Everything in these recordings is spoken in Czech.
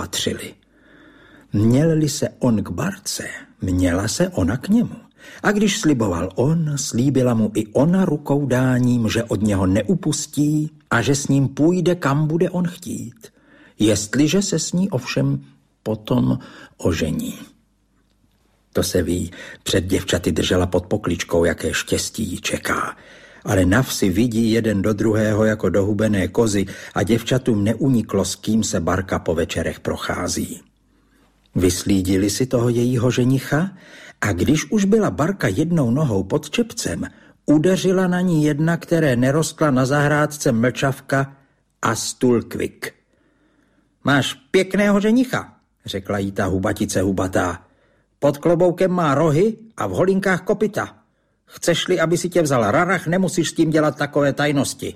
patřili. Měl-li se on k Barce, měla se ona k němu. A když sliboval on, slíbila mu i ona rukou dáním, že od něho neupustí a že s ním půjde, kam bude on chtít. Jestliže se s ní ovšem potom ožení. To se ví, před děvčaty držela pod pokličkou, jaké štěstí jí čeká. Ale na vsi vidí jeden do druhého jako dohubené kozy a děvčatům neuniklo, s kým se Barka po večerech prochází. Vyslídili si toho jejího ženicha a když už byla Barka jednou nohou pod čepcem, udeřila na ní jedna, které nerostla na zahrádce mlčavka a stulkvik. Máš pěkného ženicha, řekla jí ta hubatice hubatá. Pod kloboukem má rohy a v holinkách kopyta. Chceš-li, aby si tě vzal rarach, nemusíš s tím dělat takové tajnosti.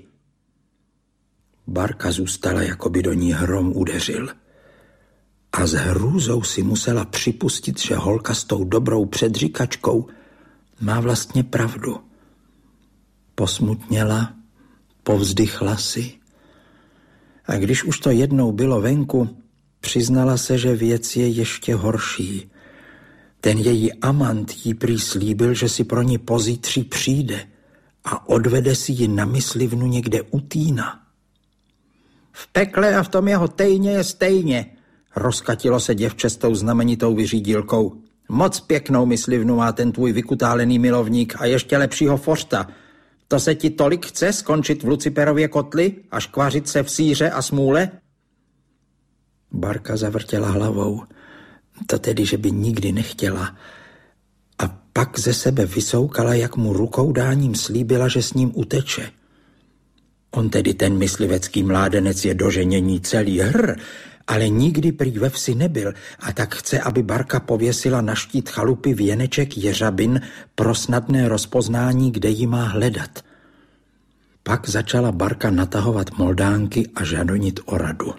Barka zůstala, jako by do ní hrom udeřil. A s hrůzou si musela připustit, že holka s tou dobrou předříkačkou má vlastně pravdu. Posmutněla, povzdychla si. A když už to jednou bylo venku, přiznala se, že věc je ještě horší. Ten její amant jí prý slíbil, že si pro ní pozítří přijde a odvede si ji na myslivnu někde u týna. V pekle a v tom jeho tejně je stejně, rozkatilo se děvče s tou znamenitou vyřídilkou. Moc pěknou myslivnu má ten tvůj vykutálený milovník a ještě lepšího forsta. To se ti tolik chce skončit v Luciperově kotli a škvařit se v síře a smůle? Barka zavrtěla hlavou. To tedy, že by nikdy nechtěla. A pak ze sebe vysoukala, jak mu rukou dáním slíbila, že s ním uteče. On tedy ten myslivecký mládenec je do ženění celý ale nikdy prý ve vsi nebyl a tak chce, aby Barka pověsila na štít chalupy věneček jeřabin pro snadné rozpoznání, kde ji má hledat. Pak začala Barka natahovat moldánky a žadonit o radu.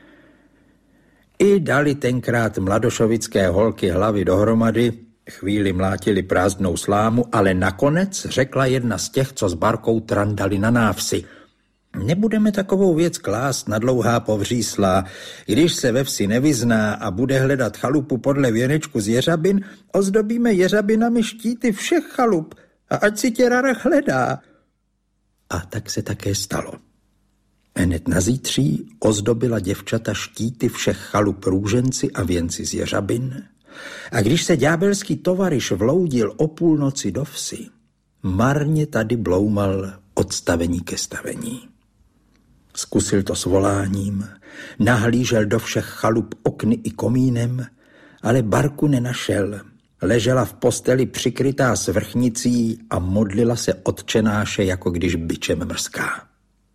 I dali tenkrát mladošovické holky hlavy dohromady, chvíli mlátili prázdnou slámu, ale nakonec řekla jedna z těch, co s Barkou trandali na návsi. Nebudeme takovou věc klást na dlouhá povřísla. Když se ve vsi nevyzná a bude hledat chalupu podle věnečku z jeřabin, ozdobíme jeřabinami štíty všech chalup a ať si tě rarach hledá. A tak se také stalo. Hned na zítří ozdobila děvčata štíty všech chalup růženci a věnci z jeřabin. A když se ďábelský tovaryš vloudil o půlnoci do vsi, marně tady bloumal od stavení ke stavení. Zkusil to s voláním, nahlížel do všech chalup okny i komínem, ale Barku nenašel. Ležela v posteli přikrytá svrchnicí a modlila se Otčenáše, jako když bičem mrská.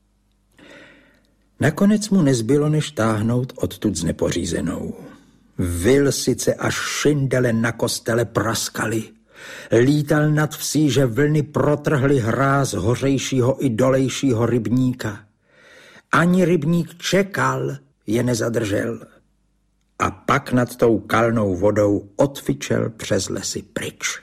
Nakonec mu nezbylo, než táhnout odtud s nepořízenou. Vil sice až šindele na kostele praskaly. Lítal nad vsí, že vlny protrhly hráz hořejšího i dolejšího rybníka. Ani rybník čekal, je nezadržel. A pak nad tou kalnou vodou odfičel přes lesy pryč.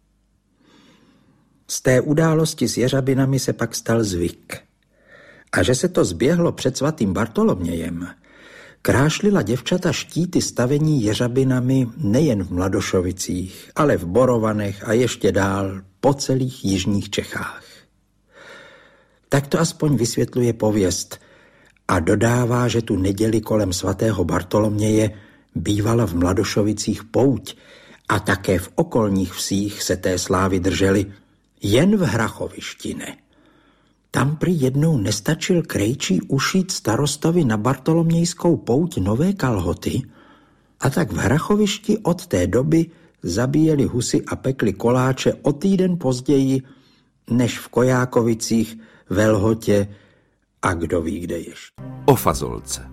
Z té události s jeřabinami se pak stal zvyk. A že se to zběhlo před svatým Bartolomějem, krášlila děvčata štíty stavení jeřabinami nejen v Mladošovicích, ale v Borovanech a ještě dál po celých jižních Čechách. Tak to aspoň vysvětluje pověst a dodává, že tu neděli kolem svatého Bartoloměje bývala v Mladošovicích pouť a také v okolních vsích se té slávy drželi, jen v Hrachovišti ne. Tam prý jednou nestačil krejčí ušít starostovi na bartolomějskou pouť nové kalhoty a tak v Hrachovišti od té doby zabíjeli husy a pekli koláče o týden později než v Kojákovicích, ve Lhotě a kdo ví kde ještě. O fazolce.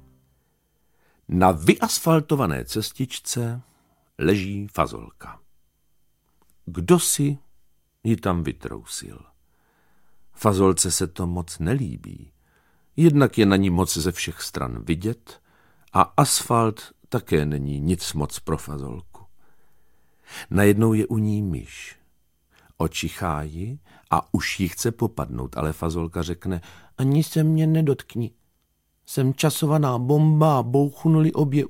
Na vyasfaltované cestičce leží fazolka. Kdo si ji tam vytrousil? Fazolce se to moc nelíbí. Jednak je na ní moc ze všech stran vidět a asfalt také není nic moc pro fazolku. Najednou je u ní myš. Očichá ji a už jí chce popadnout, ale fazolka řekne: ani se mě nedotkni. Jsem časovaná bomba a bouchnuli obě